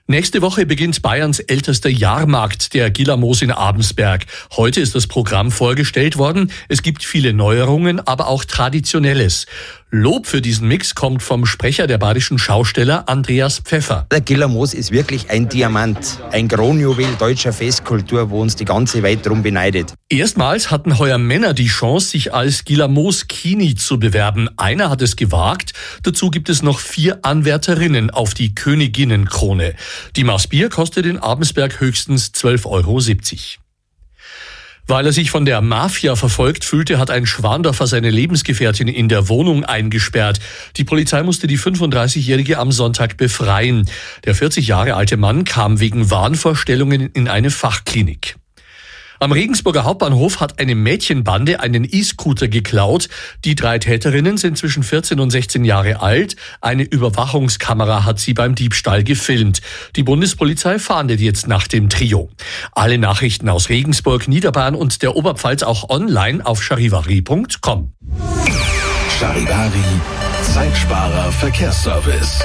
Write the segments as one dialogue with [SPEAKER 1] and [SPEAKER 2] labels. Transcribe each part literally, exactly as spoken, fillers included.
[SPEAKER 1] Nächste Woche beginnt Bayerns ältester Jahrmarkt, der Gilamos in Abensberg. Heute ist das Programm vorgestellt worden. Es gibt viele Neuerungen, aber auch Traditionelles. Lob für diesen Mix kommt vom Sprecher der badischen Schausteller Andreas Pfeffer.
[SPEAKER 2] Der Gilamos ist wirklich ein Diamant, ein Kronjuwel deutscher Festkultur, wo uns die ganze Welt drum beneidet.
[SPEAKER 1] Erstmals hatten heuer Männer die Chance, sich als Gilamos-Kini zu bewerben. Einer hat es gewagt. Dazu gibt es noch vier Anwärterinnen auf die Königinnenkrone. Die Maß Bier kostet in Abensberg höchstens zwölf Euro siebzig. Weil er sich von der Mafia verfolgt fühlte, hat ein Schwandorfer seine Lebensgefährtin in der Wohnung eingesperrt. Die Polizei musste die fünfunddreißigjährige am Sonntag befreien. Der vierzig Jahre alte Mann kam wegen Wahnvorstellungen in eine Fachklinik. Am Regensburger Hauptbahnhof hat eine Mädchenbande einen E-Scooter geklaut. Die drei Täterinnen sind zwischen vierzehn und sechzehn Jahre alt. Eine Überwachungskamera hat sie beim Diebstahl gefilmt. Die Bundespolizei fahndet jetzt nach dem Trio. Alle Nachrichten aus Regensburg, Niederbayern und der Oberpfalz auch online auf charivari punkt com.
[SPEAKER 3] Charivari, Zeitsparer Verkehrsservice.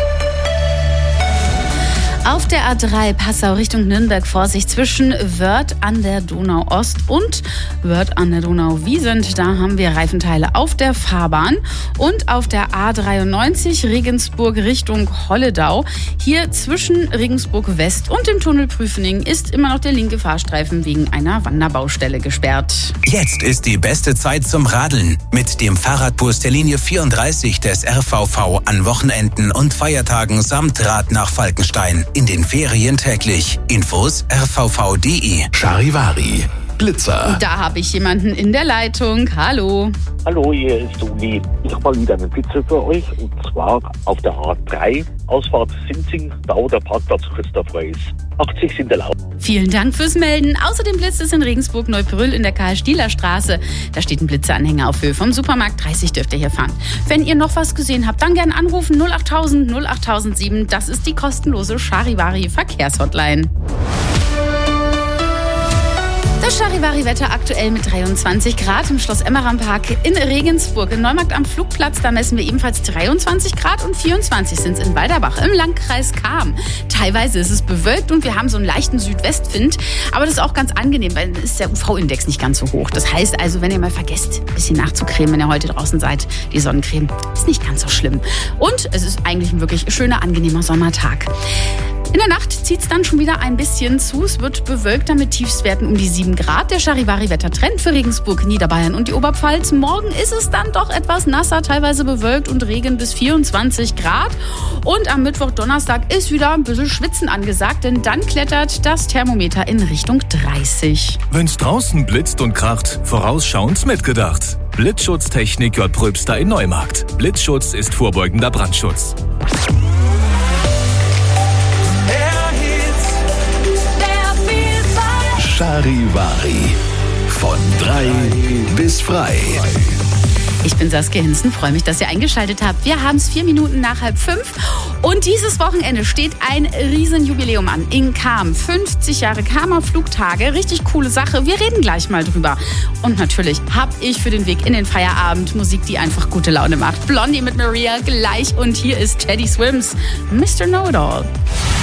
[SPEAKER 4] Auf der A drei Passau Richtung Nürnberg Vorsicht zwischen Wörth an der Donau-Ost und Wörth an der Donau-Wiesent. Da haben wir Reifenteile auf der Fahrbahn. Und auf der A dreiundneunzig Regensburg Richtung Holledau. Hier zwischen Regensburg West und dem Tunnel Prüfening ist immer noch der linke Fahrstreifen wegen einer Wanderbaustelle gesperrt.
[SPEAKER 5] Jetzt ist die beste Zeit zum Radeln. Mit dem Fahrradbus der Linie vierunddreißig des R V V an Wochenenden und Feiertagen samt Rad nach Falkenstein. In den Ferien täglich. Infos r v v punkt d e.
[SPEAKER 3] Charivari, Blitzer.
[SPEAKER 4] Da habe ich jemanden in der Leitung. Hallo.
[SPEAKER 6] Hallo, hier ist Uli. Ich habe mal wieder einen Blitzer für euch. Und zwar auf der A drei, Ausfahrt Sinzing, da wo der Parkplatz Christoph Reis. achtzig sind erlaubt.
[SPEAKER 4] Vielen Dank fürs Melden. Außerdem blitzt es in Regensburg Neubrüll in der Karl-Stieler-Straße. Da steht ein Blitzeranhänger auf Höhe vom Supermarkt. dreißig dürft ihr hier fahren. Wenn ihr noch was gesehen habt, dann gerne anrufen null achttausend null achttausendsieben. Das ist die kostenlose Charivari Verkehrshotline. Das Charivari-Wetter aktuell mit dreiundzwanzig Grad im Schloss Emmeram-Park in Regensburg. In Neumarkt am Flugplatz, da messen wir ebenfalls dreiundzwanzig Grad und vierundzwanzig sind es in Walderbach im Landkreis Cham. Teilweise ist es bewölkt und wir haben so einen leichten Südwestwind. Aber das ist auch ganz angenehm, weil dann ist der U V-Index nicht ganz so hoch. Das heißt also, wenn ihr mal vergesst, ein bisschen nachzucremen, wenn ihr heute draußen seid, die Sonnencreme, ist nicht ganz so schlimm. Und es ist eigentlich ein wirklich schöner, angenehmer Sommertag. In der Nacht zieht es dann schon wieder ein bisschen zu. Es wird bewölkter mit Tiefstwerten um die sieben Grad. Der Charivari-Wettertrend für Regensburg, Niederbayern und die Oberpfalz. Morgen ist es dann doch etwas nasser, teilweise bewölkt und Regen bis vierundzwanzig Grad. Und am Mittwoch, Donnerstag ist wieder ein bisschen Schwitzen angesagt, denn dann klettert das Thermometer in Richtung dreißig.
[SPEAKER 7] Wenn's draußen blitzt und kracht, vorausschauend mitgedacht. Blitzschutztechnik J. Pröbster in Neumarkt. Blitzschutz ist vorbeugender Brandschutz.
[SPEAKER 3] Charivari. Von drei bis frei.
[SPEAKER 4] Ich bin Saskia Hinzen, freue mich, dass ihr eingeschaltet habt. Wir haben es vier Minuten nach halb fünf und dieses Wochenende steht ein Riesenjubiläum an in Cham. fünfzig Jahre Chamer Flugtage, richtig coole Sache. Wir reden gleich mal drüber. Und natürlich habe ich für den Weg in den Feierabend Musik, die einfach gute Laune macht. Blondie mit Maria gleich und hier ist Teddy Swims, Mister Know-It-All.